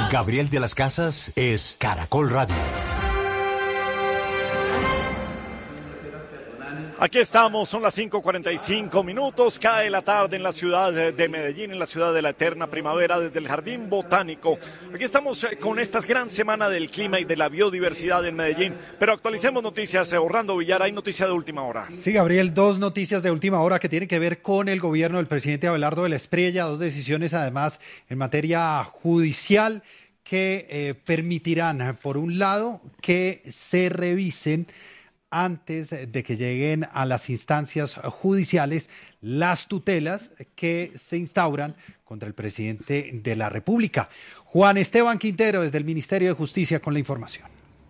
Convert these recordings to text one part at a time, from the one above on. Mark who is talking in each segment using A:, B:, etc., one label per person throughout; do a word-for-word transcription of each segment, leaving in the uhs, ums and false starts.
A: Gabriel de las Casas es Caracol Radio.
B: Aquí estamos, son las cinco cuarenta y cinco minutos, cae la tarde en la ciudad de Medellín, en la ciudad de la eterna primavera, desde el Jardín Botánico. Aquí estamos con esta gran semana del clima y de la biodiversidad en Medellín, pero actualicemos noticias. Orlando Villar, hay noticia de última hora.
C: Sí, Gabriel, dos noticias de última hora que tienen que ver con el gobierno del presidente Abelardo de la Espriella, dos decisiones además en materia judicial que eh, permitirán, por un lado, que se revisen antes de que lleguen a las instancias judiciales las tutelas que se instauran contra el presidente de la República. Juan Esteban Quintero, desde el Ministerio de Justicia, con la información.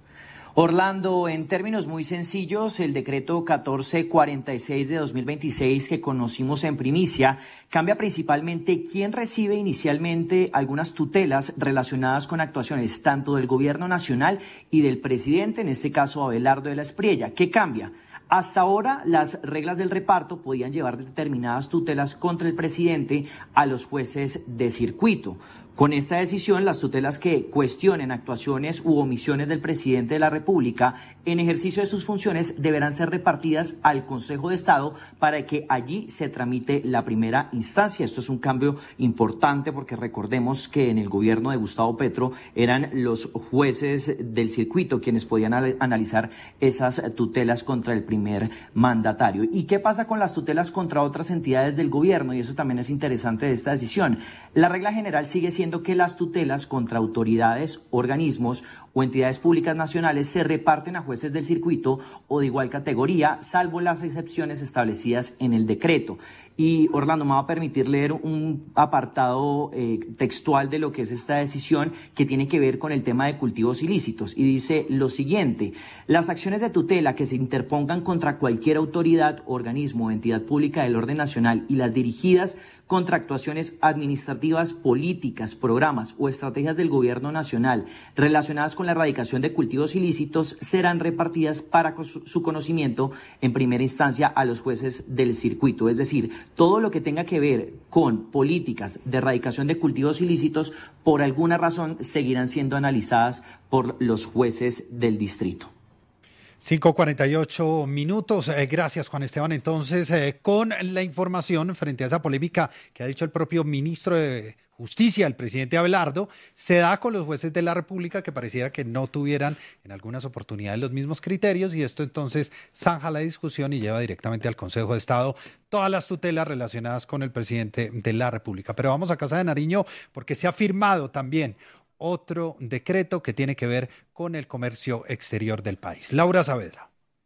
D: Orlando, en términos muy sencillos, el decreto catorce cuarenta y seis de dos mil veintiséis que conocimos en primicia cambia principalmente quién recibe inicialmente algunas tutelas relacionadas con actuaciones tanto del gobierno nacional y del presidente, en este caso Abelardo de la Espriella. ¿Qué cambia? Hasta ahora, las reglas del reparto podían llevar determinadas tutelas contra el presidente a los jueces de circuito. Con esta decisión, las tutelas que cuestionen actuaciones u omisiones del presidente de la República en ejercicio de sus funciones deberán ser repartidas al Consejo de Estado para que allí se tramite la primera instancia. Esto es un cambio importante porque recordemos que en el gobierno de Gustavo Petro eran los jueces del circuito quienes podían analizar esas tutelas contra el primer mandatario. ¿Y qué pasa con las tutelas contra otras entidades del gobierno? Y eso también es interesante de esta decisión. La regla general sigue siendo que las tutelas contra autoridades, organismos o entidades públicas nacionales se reparten a jueces del circuito o de igual categoría, salvo las excepciones establecidas en el decreto. Y Orlando, me va a permitir leer un apartado eh, textual de lo que es esta decisión que tiene que ver con el tema de cultivos ilícitos. Y dice lo siguiente: las acciones de tutela que se interpongan contra cualquier autoridad, organismo o entidad pública del orden nacional y las dirigidas contra actuaciones administrativas, políticas, programas o estrategias del gobierno nacional relacionadas con la erradicación de cultivos ilícitos serán repartidas para su conocimiento en primera instancia a los jueces del circuito. Es decir, todo lo que tenga que ver con políticas de erradicación de cultivos ilícitos, por alguna razón seguirán siendo analizadas por los jueces del distrito.
C: cinco cuarenta y ocho minutos. Eh, gracias, Juan Esteban. Entonces, eh, con la información frente a esa polémica que ha dicho el propio ministro de Justicia, el presidente Abelardo, se da con los jueces de la República que pareciera que no tuvieran en algunas oportunidades los mismos criterios, y esto entonces zanja la discusión y lleva directamente al Consejo de Estado todas las tutelas relacionadas con el presidente de la República. Pero vamos a Casa de Nariño porque se ha firmado también otro decreto que tiene que ver con el comercio exterior del país. Laura Saavedra.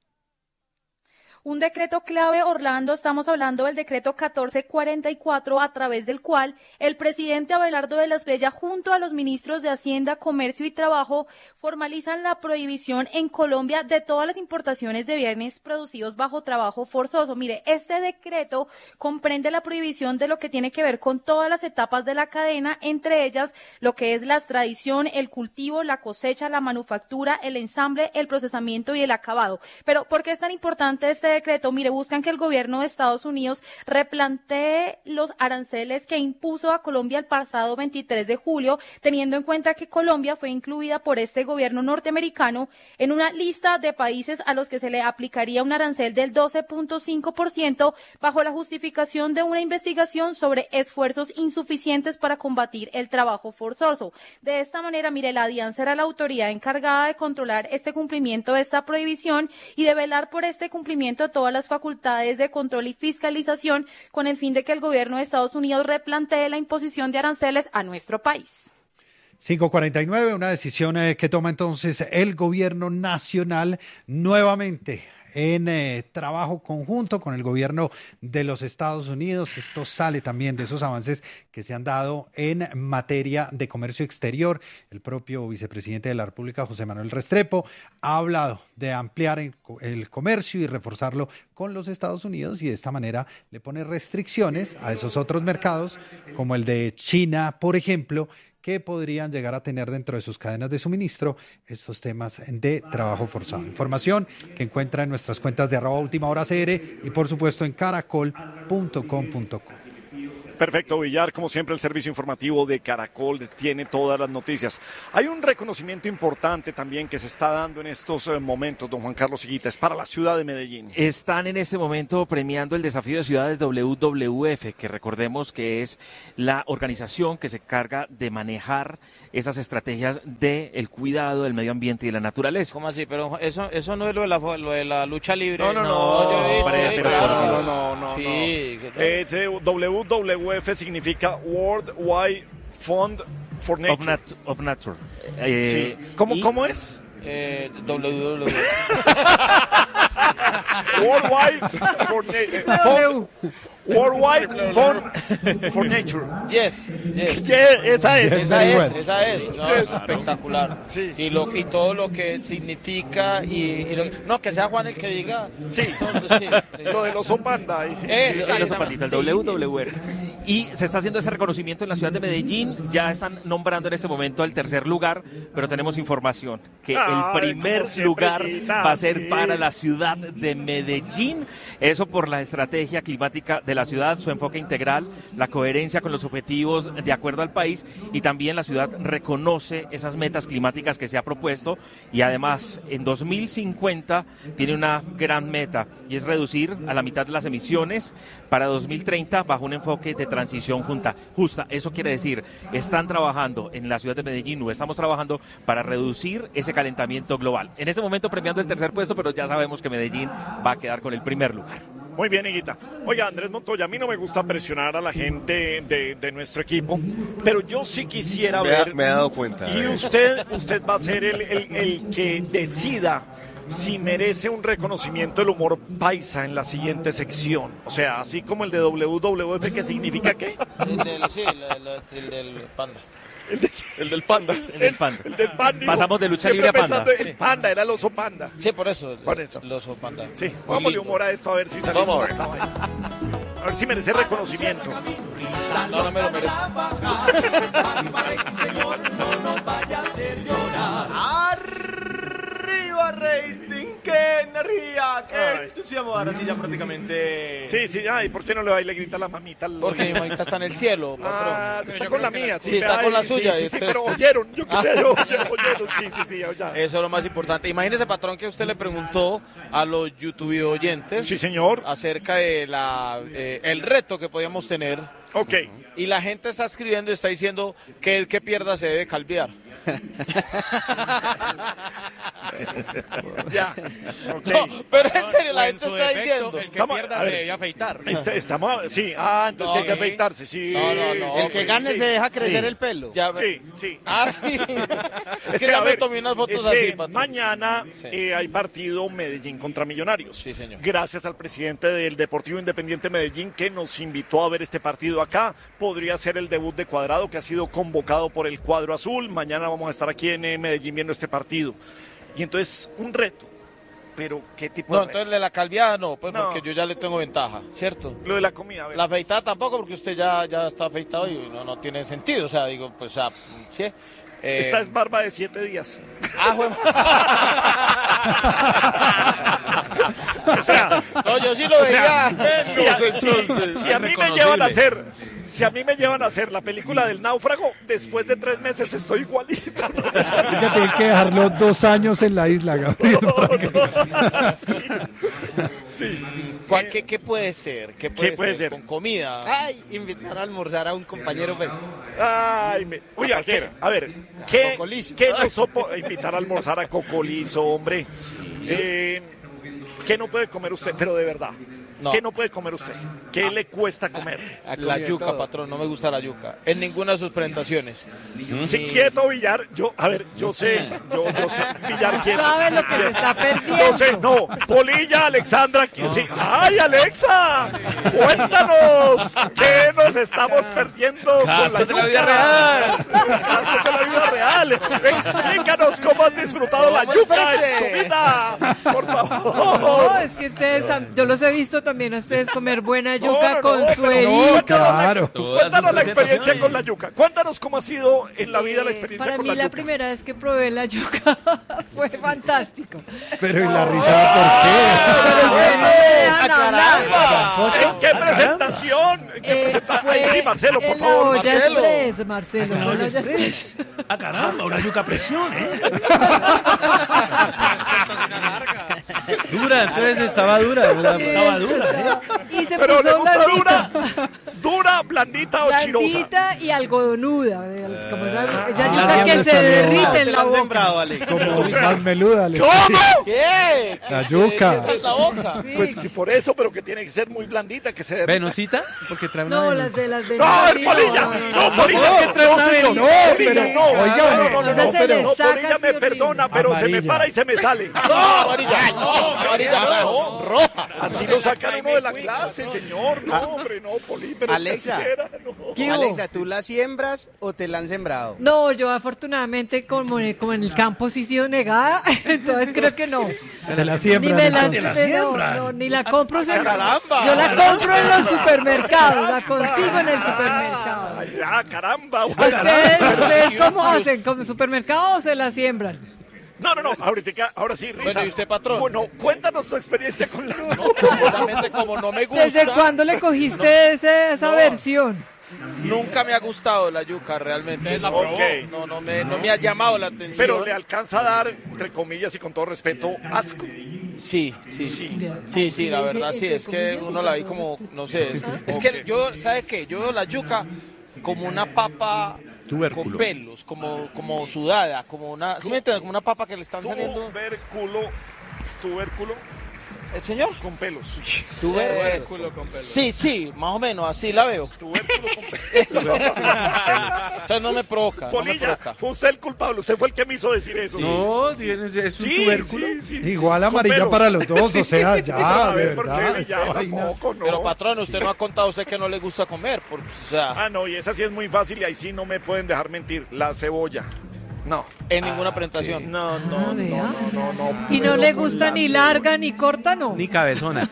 E: Un decreto clave, Orlando, estamos hablando del decreto catorce cuarenta y cuatro, a través del cual el presidente Abelardo de la Espriella, junto a los ministros de Hacienda, Comercio y Trabajo, formalizan la prohibición en Colombia de todas las importaciones de bienes producidos bajo trabajo forzoso. Mire, este decreto comprende la prohibición de lo que tiene que ver con todas las etapas de la cadena, entre ellas lo que es la extracción, el cultivo, la cosecha, la manufactura, el ensamble, el procesamiento y el acabado. Pero, ¿por qué es tan importante este decreto? Mire, buscan que el gobierno de Estados Unidos replantee los aranceles que impuso a Colombia el pasado veintitrés de julio, teniendo en cuenta que Colombia fue incluida por este gobierno norteamericano en una lista de países a los que se le aplicaría un arancel del doce punto cinco por ciento bajo la justificación de una investigación sobre esfuerzos insuficientes para combatir el trabajo forzoso. De esta manera, mire, la DIAN será la autoridad encargada de controlar este cumplimiento de esta prohibición y de velar por este cumplimiento de todas las facultades de control y fiscalización, con el fin de que el gobierno de Estados Unidos replantee la imposición de aranceles a nuestro país.
C: cinco cuarenta y nueve, una decisión eh, que toma entonces el gobierno nacional nuevamente en eh, trabajo conjunto con el gobierno de los Estados Unidos. Esto sale también de esos avances que se han dado en materia de comercio exterior. El propio vicepresidente de la República, José Manuel Restrepo, ha hablado de ampliar el, el comercio y reforzarlo con los Estados Unidos, y de esta manera le pone restricciones a esos otros mercados, como el de China, por ejemplo, que podrían llegar a tener dentro de sus cadenas de suministro estos temas de trabajo forzado. Información que encuentra en nuestras cuentas de arroba última hora C R y por supuesto en caracol punto com punto co.
B: Perfecto, Villar, como siempre el servicio informativo de Caracol tiene todas las noticias. Hay un reconocimiento importante también que se está dando en estos eh, momentos, don Juan Carlos Higuita, es para la ciudad de Medellín.
F: Están en este momento premiando el desafío de ciudades W W F, que recordemos que es la organización que se encarga de manejar esas estrategias del cuidado del medio ambiente y de la naturaleza.
G: ¿Cómo así? Pero eso eso no es lo de la, lo de la lucha libre.
B: No, no, no.
G: yo he visto,
B: Hombre,
G: sí,
B: pero
G: claro.
B: por Dios. no, no,
G: sí,
B: no.
G: no.
B: Este W W F significa World Wide Fund for Nature.
F: Of, nat of Nature. Eh,
B: sí. ¿Cómo,
F: y...
B: ¿Cómo es?
G: Eh, W W F.
B: Worldwide for Nature. Worldwide Fund for Nature.
G: Yes, yes.
B: Yeah, esa es.
G: Esa es, esa es. No,
B: Yes.
G: es espectacular.
B: Sí.
G: Y, lo, y todo lo que significa. y, y lo, No, que sea Juan el que diga.
B: Sí.
G: Todo, sí.
B: Lo del oso panda. Ahí sí.
G: Es,
F: Sí, los zapatitos, el W W F. Y se está haciendo ese reconocimiento en la ciudad de Medellín. Ya están nombrando en este momento el tercer lugar, pero tenemos información que
B: Ay,
F: el primer
B: como siempre,
F: lugar
B: Guita,
F: va a ser
B: sí.
F: para la ciudad de Medellín. Eso por la estrategia climática de la ciudad, su enfoque integral, la coherencia con los objetivos de acuerdo al país, y también la ciudad reconoce esas metas climáticas que se ha propuesto, y además en dos mil cincuenta tiene una gran meta, y es reducir a la mitad las emisiones para dos mil treinta bajo un enfoque de transición junta, justa. Eso quiere decir, están trabajando en la ciudad de Medellín, o estamos trabajando para reducir ese calentamiento global. En este momento premiando el tercer puesto, pero ya sabemos que Medellín va a quedar con el primer lugar.
B: Muy bien, Higuita. Oiga, Andrés Montoya, a mí no me gusta presionar a la gente de, de nuestro equipo, pero yo sí quisiera
H: me
B: ver...
H: Ha, me he dado cuenta.
B: Y usted, usted va a ser el, el, el que decida si merece un reconocimiento del humor paisa en la siguiente sección. O sea, así como el de W W F, ¿qué significa qué?
G: El del, sí, la, la, el del panda.
B: El, de,
H: el del panda.
F: El del panda.
B: El, el del panda.
F: Pasamos de lucha libre a panda.
B: El sí. panda era el oso panda.
G: Sí, por eso.
B: Por eso.
G: El oso panda.
B: Sí, vámonos humor a esto a ver si salimos.
H: Vamos a ver.
B: Esta vaina. A ver si merece reconocimiento.
G: No, no me lo merezco.
H: Arriba, rating, qué energía, qué
B: Ay.
H: entusiasmo. Ahora sí ya prácticamente...
B: Sí, sí, ay, ¿por qué no le va y le grita a la mamita? Al...
G: Porque mi mamita está en el cielo, patrón.
B: Ah, está con la mía.
G: Sí, está
B: ay,
G: con la
B: sí,
G: suya.
B: Sí, sí,
G: entonces-
B: pero oyeron, yo quería, yo, oyeron, oyeron, sí, sí, sí, ya.
G: Eso es lo más importante. Imagínese, patrón, que usted le preguntó a los YouTube oyentes
B: Sí, señor.
G: acerca de la eh, el reto que podíamos tener.
B: Ok.
G: Y la gente está escribiendo y está diciendo que el que pierda se debe calviar.
B: Ya. Ok.
G: No, pero en serio, la
I: O en
G: gente
I: su
G: está
I: defecto,
G: diciendo.
I: el que
B: Estamos-
I: pierda
B: a
I: se
B: ver.
I: debe afeitar.
B: Está- estamos, sí, ah, entonces
G: No,
B: hay que
G: sí.
B: afeitarse, sí.
G: No, no, no.
B: sí,
G: El que
B: sí,
G: gane
B: sí.
G: se deja crecer
B: Sí.
G: el pelo. Ya,
B: Sí, sí.
G: Ah, sí. Es, que
B: a
G: ya me
B: ver,
G: tomé unas fotos
B: es que
G: así, patrón.
B: mañana
G: Sí.
B: eh, hay partido Medellín contra Millonarios.
G: Sí, señor.
B: Gracias al presidente del Deportivo Independiente Medellín que nos invitó a ver este partido acá. Podría ser el debut de Cuadrado, que ha sido convocado por el cuadro azul. Mañana vamos a estar aquí en eh, Medellín viendo este partido. Y entonces, un reto. Pero, ¿qué tipo
G: No,
B: de reto?
G: entonces de la calviada no, pues
B: No.
G: porque yo ya le tengo ventaja, ¿cierto?
B: Lo de la comida, a ver.
G: La afeitada tampoco, porque usted ya, ya está afeitado y no, no tiene sentido. O sea, digo, pues, o sea, sí. Eh,
B: Esta es barba de siete días.
G: Ah, bueno.
B: O sea,
G: No, yo sí lo
B: o sea,
G: veía.
B: si a, si-
G: Entonces,
B: si a mí me llevan a hacer, si a mí me llevan a hacer la película del náufrago, después de tres meses estoy igualito.
C: Oiga, tiene que dejarlo dos años en la isla, Gabriel.
B: Sí.
G: ¿Cuál- qué, qué puede ser? ¿Qué puede,
B: puede
G: ser?
B: ser?
G: Con comida.
J: Ay, invitar a almorzar a un compañero pues.
B: Ay, me... Oiga, ¿qué? A ver, ¿qué,
J: Cocolizo.
B: ¿qué no sopo... invitar a almorzar a Cocolizo, hombre? Eh, ¿Qué no puede comer usted? Pero de verdad.
G: No.
B: ¿Qué no puede comer usted? ¿Qué le cuesta comer?
G: La yuca, patrón, no me gusta la yuca. En ninguna de sus presentaciones.
B: Sí, quieto, Villar. Yo, a ver, yo sé, yo, yo sé, Villar, quieto.
K: ¿Sabe lo que se está perdiendo?
B: Yo sé, no. Polilla, Alexandra, que- sí. ¡Ay, Alexa! Cuéntanos, ¿qué nos estamos perdiendo
G: Casos
B: con
G: de la
B: la
G: vida
B: yuca?
G: real.
B: Casos de la vida real. Explícanos cómo has disfrutado la yuca en tu vida. Por favor.
I: No, es que ustedes, yo los he visto también a ustedes comer buena yuca
B: No, no,
I: con
B: no,
I: suerito.
C: No, claro.
B: Cuéntanos la experiencia con la yuca. Cuéntanos cómo ha sido en la vida la
I: Eh,
B: experiencia
I: Para
B: con
I: mí
B: la
I: la
B: yuca.
I: primera vez que probé la yuca fue fantástico.
C: Pero ¿y la risa por
I: Pero es que no me dejan hablar.
B: ¿En qué presentación? ¿En qué
I: Eh,
B: presentación?
I: fue
B: Ay, sí, Marcelo, por
I: en la
B: favor.
I: olla
B: Marcelo.
I: express, Marcelo. en la olla express.
K: Ah, caramba, una yuca a presión, ¿eh?
J: Dura, entonces estaba dura. ¿verdad?
K: Estaba dura, ¿eh?
I: Y se
B: Pero le
I: puso
B: gusta
I: blandita.
B: dura, dura, blandita o chirosa.
I: Blandita y algodonuda. de- Como esa, esa
C: Ah,
I: yuca
C: ya
I: que
C: me
I: se
C: salió.
I: derrite
J: Te
I: en
J: la
I: la
J: han
I: boca.
J: sembrado, Alex.
C: Como más meluda. le-
B: ¿Cómo?
G: ¿Qué?
C: La yuca.
G: ¿Qué es la boca?
I: Sí.
B: Pues que por eso, pero que tiene que ser muy blandita, que se derrita.
J: ¿Venusita? Porque trae una
I: No,
J: venus.
I: las de las
B: ¡No,
I: venas.
B: es
I: sí,
B: Polilla!
I: no, no, no,
B: ¡No,
I: no.
B: Polilla!
C: No,
B: que trae una
C: señor,
B: venus.
C: no,
B: Polilla,
C: pero-
B: no,
C: oiga,
B: no, no, no, no,
I: esa
B: no,
I: se
B: pero
I: le
B: no,
I: saca
B: Polilla
I: así
B: me
I: horrible.
B: perdona, pero se me
C: Amarilla.
B: para y se me sale. ¡No, amarilla! ¡No, amarilla no! ¡Roja! Así lo sacan uno de la clase, señor. No, hombre, no, Poli, pero
J: Alexa.
B: quisiera, no.
I: ¿Qué hubo?
J: Alexa, ¿tú la siembras o te la han sembrado?
I: No, yo afortunadamente como, como en el campo sí he sido negada, entonces creo que no.
C: Se la
I: Ni
C: siembran.
I: me la,
C: entonces.
K: la
I: no,
K: siembran.
I: no, ni la compro. se-
B: caramba!
I: Yo la compro en los supermercados, la consigo en el supermercado.
B: Ay, ya, caramba.
I: ¿Ustedes, ¿ustedes cómo hacen? ¿Con supermercado o se la siembran?
B: No, no, no, ahorita, ahora sí, Risa.
G: Bueno, ¿y usted, patrón?
B: Bueno, cuéntanos tu experiencia con la
G: Precisamente como no me gusta,
I: ¿Desde cuándo le cogiste ese- esa
G: No.
I: versión?
G: nunca me ha gustado la yuca, realmente. No,
B: Ok.
G: no, no me, no me ha llamado la atención.
B: Pero le alcanza a dar, entre comillas y con todo respeto, asco.
G: Sí, sí,
B: Sí.
G: sí, sí, la verdad sí, es que uno la vi como, no sé, es, es que yo, ¿sabe qué? Yo veo la yuca como una papa
J: Tubérculo.
G: con pelos, como, como sudada, como una, ¿sí me entiendes? Como una papa que le están saliendo.
B: Tubérculo, tubérculo
G: ¿El señor?
B: con pelos.
G: Tubérculo con pelos. Sí, sí, más o menos, así la veo.
B: Tubérculo con pelos.
G: Entonces no me provoca, no me
B: Polilla,
G: provoca.
B: fue usted el culpable, usted fue el que me hizo decir eso.
J: No, tienes- es un
B: Sí,
J: tubérculo.
B: sí, sí.
C: Igual
B: Con
C: amarilla
B: pelos.
C: para los dos, o sea, ya,
B: A
C: de
B: ver, ¿por qué?
C: verdad.
B: Ya,
C: esa vaina.
B: tampoco, no.
G: Pero patrón, usted no ha contado a usted que no le gusta comer, por, o sea,
B: Ah, no, y esa sí es muy fácil y ahí sí no me pueden dejar mentir. La cebolla. No.
G: en ninguna presentación.
B: No, no,
I: Ah,
B: no,
I: vea.
B: no, no, no.
I: ¿Y no
B: puedo
I: le
B: con
I: gusta
B: la
I: ni
B: cebolla.
I: larga ni corta, no?
J: Ni cabezona.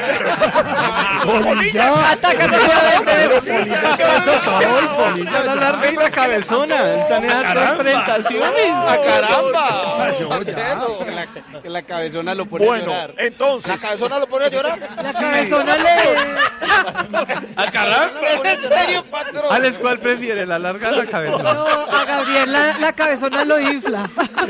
C: Polilla.
I: Atácame nuevamente.
C: Polilla, ¿qué es eso hoy, Polilla?
J: La larga y la cabezona. Están en las presentaciones.
G: ¡Ah, caramba!
C: no,
G: Marcelo.
J: Que la, que la cabezona lo pone a
B: Bueno,
J: llorar.
G: ¿La
B: entonces,
G: cabezona lo pone a llorar?
I: La cabezona le...
J: ¡Ah, caramba!
G: ¿En serio, patrón?
J: Alex, ¿cuál prefiere, la larga o la cabezona?
I: No, a Gabriel la, la cabezona lo infla.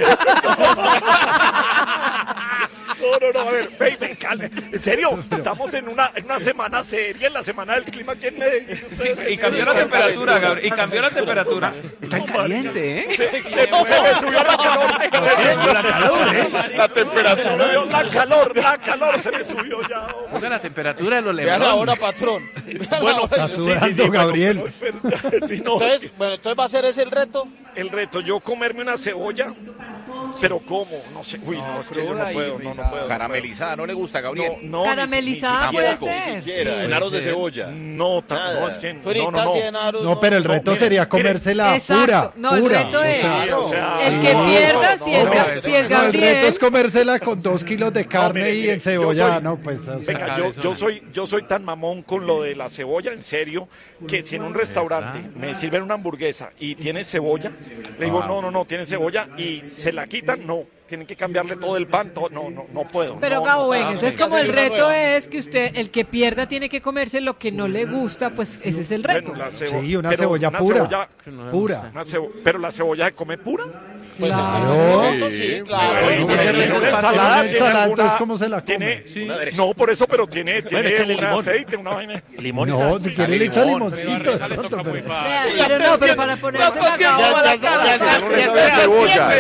B: no, no, no, a ver, baby, calme. En serio, estamos en una, en una semana seria, en la semana del clima. ¿Quién me
K: Y cambió la temperatura, Gabriel. Y cambió la temperatura.
J: Está caliente, ¿eh?
B: Se, se- se me subió la calor. Se me
K: La calor, ¿eh?
B: La temperatura. subió la calor, la calor se me subió ya. hombre.
J: Oiga, la temperatura de los
G: Vean
J: Lebron.
G: ahora, patrón.
B: Bueno,
C: Está
B: sí, sí,
C: sudando,
B: sí, bueno,
C: Gabriel.
B: pero- pero ya, sí, no,
G: Entonces, bueno, entonces va a ser ese el reto.
B: el reto, yo comerme una cebolla, pero ¿cómo? No sé, uy, no, es que yo no puedo, no, no puedo.
K: Caramelizada, ¿no le gusta, Gabriel?
B: No, no,
I: Caramelizada
B: ni- ni
I: puede
B: siquiera.
I: ser.
H: En aros de cebolla.
B: No, tan- no, es que no,
G: Fritas
B: no, no.
G: y en aros,
C: No, pero el reto
B: mire,
C: sería
B: mire.
C: comérsela
I: Exacto.
C: pura,
I: No, el
C: pura.
I: reto es-
B: Sí, o sea,
I: El que
B: no,
I: pierda,
B: no,
I: si es,
B: no,
I: Ga- si es
C: No, el reto
I: Gabriel...
C: es comérsela con dos kilos de carne
B: mire,
C: y
B: mire,
C: en cebolla,
B: yo soy-
C: no, pues, o sea,
B: Venga, yo, yo soy yo soy tan mamón con lo de la cebolla, en serio, que si en un restaurante me sirven una hamburguesa y tiene cebolla, le digo, no, no, no, tiene cebolla y se la quitan, no, tienen que cambiarle todo el pan, todo, no, no, no puedo.
I: Pero
B: no,
I: Gabo,
B: no,
I: venga,
B: no,
I: entonces
B: no,
I: como el
B: no,
I: reto
B: no,
I: es que usted, el que pierda tiene que comerse lo que no le gusta, pues ese es el reto.
B: bueno, la cebo-
C: sí, una
B: pero
C: cebolla
B: una
C: pura,
B: cebolla-
C: pura.
B: una cebo- pero la cebolla se come pura.
I: Claro.
G: Sí, claro.
B: Bueno,
C: Bueno,
B: en
C: bueno,
B: una
C: en
B: ensalada
C: una
B: tiene
C: ensalada,
B: alguna-
C: entonces, ¿cómo se la come?
B: tiene-
K: Sí.
B: No, por eso, pero tiene, tiene
K: échale
B: un
K: limón.
B: aceite, una vaina.
K: Limón y
C: No,
K: sal.
C: si quiere le echa limoncito de pronto, pero...
I: Vea, pero no, pero para ponerse la
J: Ya,
I: Gabo,
J: ya, ya, ya,
H: No le sabe a cebolla.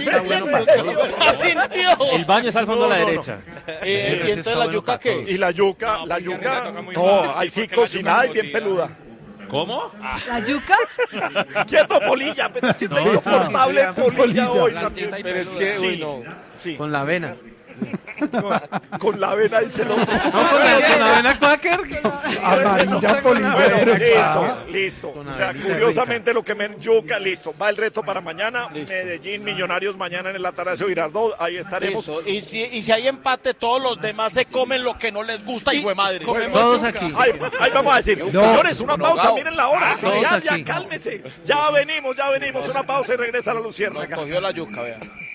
F: El baño está al fondo a la derecha.
G: Eh, ¿Y entonces la yuca qué?
B: Y la yuca, la yuca, no, ahí sí cocinada y bien peluda.
K: ¿Cómo?
I: la yuca,
B: Quieto, Polilla, pero es que está insoportable Polilla
C: Polilla.
B: hoy también.
G: Pero es que,
B: Sí,
G: uy, no.
B: sí.
J: Con la avena.
B: con, con la avena dice el otro.
J: No, con la, con la avena quaker.
C: Amarilla polilla.
B: Bueno, listo,
C: claro.
B: listo.
G: Con
B: O sea,
G: avenida
B: curiosamente lo que me yuca, listo. Va el reto para mañana. Medellín, Millonarios mañana en el Atanasio Girardot. Ahí estaremos.
G: Listo. Y si, y si hay empate, todos los demás se comen lo que no les gusta, hijo de madre.
J: Todos aquí.
B: Ahí, ahí vamos a decir,
C: No.
B: señores, una pausa,
G: Nogao.
B: miren la hora.
J: Todos
B: Ya,
J: aquí.
B: ya, cálmese. Ya venimos, ya venimos. Una pausa y regresa la Luciérnaga.
G: Cogió la yuca, vea.